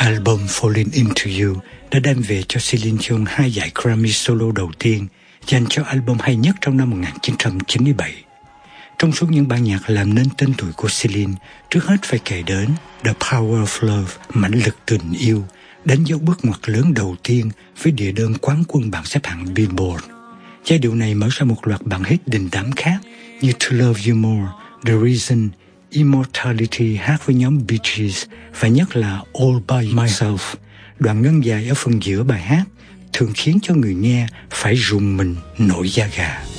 Album Falling Into You đã đem về cho Celine Dion 2 giải Grammy solo đầu tiên, dành cho album hay nhất trong năm 1997. Trong số những ban nhạc làm nên tên tuổi của Celine, trước hết phải kể đến The Power of Love, mãnh lực tình yêu, đánh dấu bước ngoặt lớn đầu tiên với địa đơn quán quân bảng xếp hạng Billboard. Giai điệu này mở ra một loạt bản hit đình đám khác như To Love You More, The Reason, Immortality hát với nhóm Bee Gees và nhất là All By Myself. Đoạn ngân dài ở phần giữa bài hát thường khiến cho người nghe phải rùng mình nổi da gà.